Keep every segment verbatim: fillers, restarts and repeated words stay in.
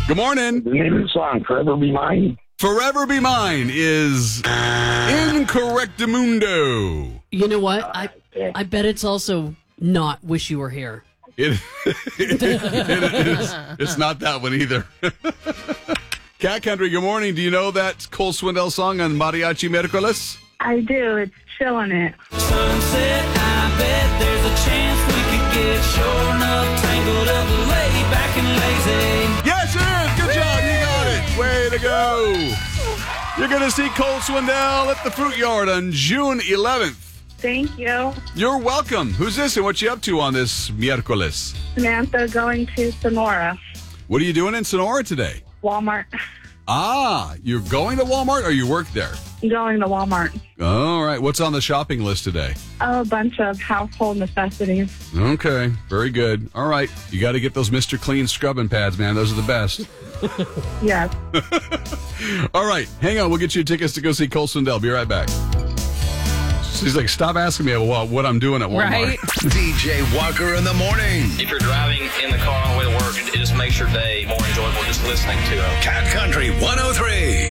Good morning. The name of the song, Forever Be Mine. Forever Be Mine is Incorrectamundo. You know what? I I bet it's also not Wish You Were Here. It, it, it is. It's not that one either. Cat Country, good morning. Do you know that Cole Swindell song on Mariachi Miércoles? I do. It's chilling it. Sunset, I bet there's a chance we could get sure enough tangled up, laid back and lazy. Yes, it is. Good job. You got it. Way to go. You're going to see Cole Swindell at the Fruit Yard on June eleventh. Thank you. You're welcome. Who's this and what you up to on this miércoles? Samantha going to Sonora. What are you doing in Sonora today? Walmart. Ah, you're going to Walmart or you work there? Going to Walmart. All right. What's on the shopping list today? A bunch of household necessities. Okay. Very good. All right. You got to get those Mister Clean scrubbing pads, man. Those are the best. Yes. All right. Hang on. We'll get you tickets to go see Cole Swindell. Be right back. She's like, stop asking me about what I'm doing at Walmart. Right? D J Walker in the morning. If you're driving in the car on the way to work, it just makes your day more enjoyable just listening to them. Cat Country one oh three.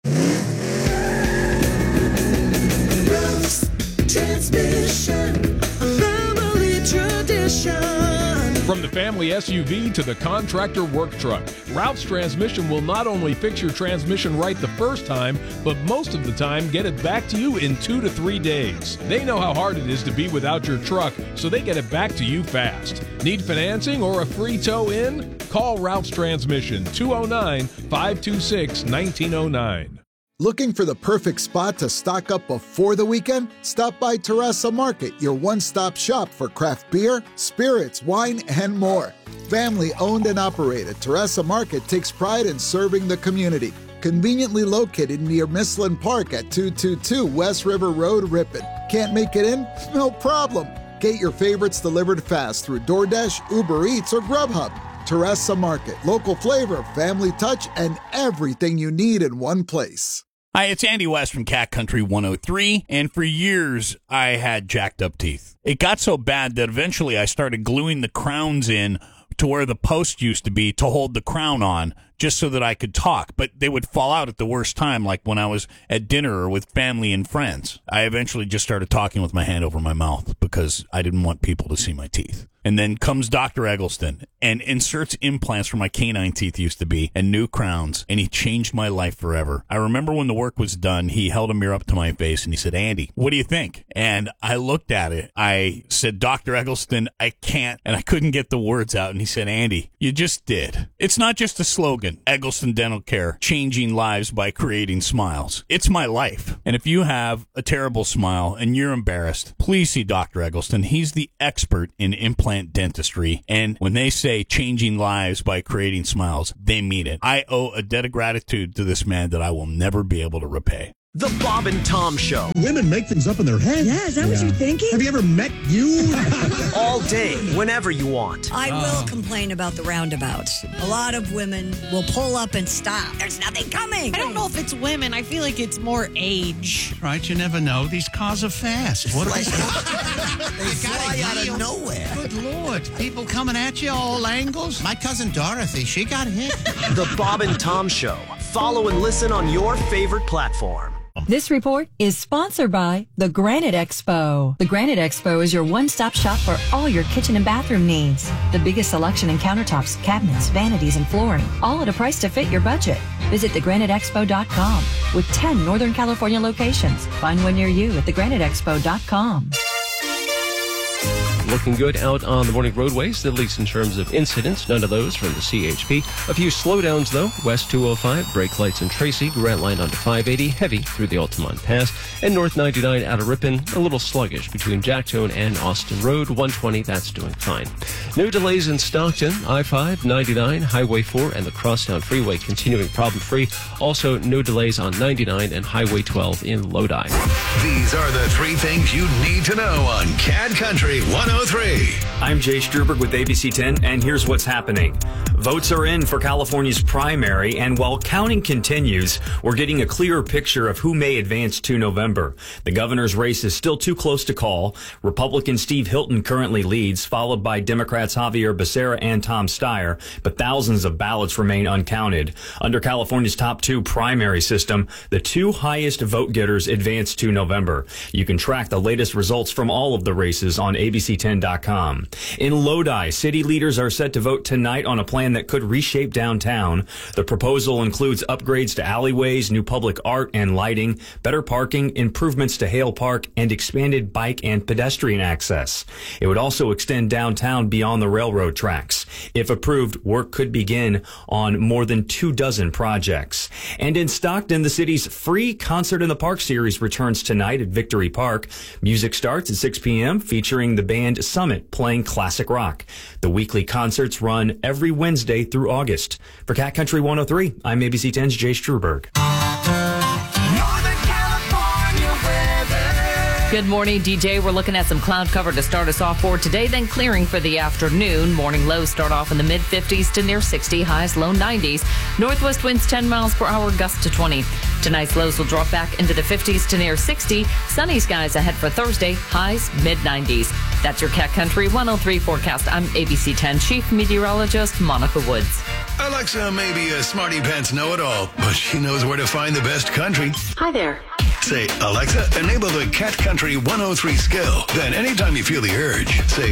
Transmission, family tradition. From the family S U V to the contractor work truck, Ralph's Transmission will not only fix your transmission right the first time, but most of the time get it back to you in two to three days. They know how hard it is to be without your truck, so they get it back to you fast. Need financing or a free tow in? Call Ralph's Transmission, two oh nine, five two six, one nine oh nine. Looking for the perfect spot to stock up before the weekend? Stop by Terrassa Market, your one-stop shop for craft beer, spirits, wine, and more. Family-owned and operated, Terrassa Market takes pride in serving the community. Conveniently located near Mislin Park at two twenty-two West River Road, Ripon. Can't make it in? No problem. Get your favorites delivered fast through DoorDash, Uber Eats, or Grubhub. Terrassa Market, local flavor, family touch, and everything you need in one place. Hi, it's Andy West from Cat Country one oh three, and for years I had jacked up teeth. It got so bad that eventually I started gluing the crowns in to where the post used to be to hold the crown on, just so that I could talk, but they would fall out at the worst time, like when I was at dinner or with family and friends. I eventually just started talking with my hand over my mouth because I didn't want people to see my teeth. And then comes Doctor Eggleston and inserts implants where my canine teeth used to be and new crowns, and he changed my life forever. I remember when the work was done, he held a mirror up to my face and he said, Andy, what do you think? And I looked at it. I said, Doctor Eggleston, I can't. And I couldn't get the words out. And he said, Andy, you just did. It's not just a slogan, Eggleston Dental Care, changing lives by creating smiles. It's my life. And if you have a terrible smile and you're embarrassed, please see Doctor Eggleston. He's the expert in implant dentistry, and when they say changing lives by creating smiles, they mean it. I owe a debt of gratitude to this man that I will never be able to repay. The Bob and Tom Show. Women make things up in their head. Yeah, is that yeah. what you're thinking? Have you ever met you? All day, whenever you want. I oh. will complain about the roundabouts. A lot of women will pull up and stop. There's nothing coming. I don't know if it's women. I feel like it's more age. Right, you never know. These cars are fast. What are they? They fly out of nowhere. Good Lord. People coming at you all angles. My cousin Dorothy, she got hit. The Bob and Tom Show. Follow and listen on your favorite platform. This report is sponsored by the Granite Expo. The Granite Expo is your one-stop shop for all your kitchen and bathroom needs. The biggest selection in countertops, cabinets, vanities, and flooring, all at a price to fit your budget. Visit the granite expo dot com with ten Northern California locations. Find one near you at the granite expo dot com. Looking good out on the morning roadways, at least in terms of incidents. None of those from the C H P. A few slowdowns, though. West two oh five, brake lights in Tracy, Grant Line onto five eighty, heavy through the Altamont Pass, and North ninety-nine out of Ripon, a little sluggish between Jacktone and Austin Road. one twenty, that's doing fine. No delays in Stockton, I five, ninety-nine, Highway four, and the Crosstown Freeway continuing problem-free. Also, no delays on ninety-nine and Highway twelve in Lodi. These are the three things you need to know on Cat Country one oh three. I'm Jay Struberg with A B C ten, and here's what's happening. Votes are in for California's primary, and while counting continues, we're getting a clearer picture of who may advance to November. The governor's race is still too close to call. Republican Steve Hilton currently leads, followed by Democrats Javier Becerra and Tom Steyer, but thousands of ballots remain uncounted. Under California's top two primary system, the two highest vote getters advance to November. You can track the latest results from all of the races on A B C ten dot com. In Lodi, city leaders are set to vote tonight on a plan that could reshape downtown. The proposal includes upgrades to alleyways, new public art and lighting, better parking, improvements to Hale Park, and expanded bike and pedestrian access. It would also extend downtown beyond the railroad tracks. If approved, work could begin on more than two dozen projects. And in Stockton, the city's free Concert in the Park series returns tonight at Victory Park. Music starts at six p.m. featuring the band Summit playing classic rock. The weekly concerts run every Wednesday through August. For Cat Country one oh three, I'm A B C ten's Jay Struberg. Good morning, D J. We're looking at some cloud cover to start us off for today, then clearing for the afternoon. Morning lows start off in the mid fifties to near sixty, highs low nineties. Northwest winds ten miles per hour, gusts to twenty. Tonight's lows will drop back into the fifties to near sixty. Sunny skies ahead for Thursday, highs mid nineties. That's your Cat Country one oh three forecast. I'm A B C ten Chief Meteorologist Monica Woods. Alexa may be a smarty pants know-it-all, but she knows where to find the best country. Hi there. Say, Alexa, enable the Cat Country one oh three skill. Then anytime you feel the urge, say,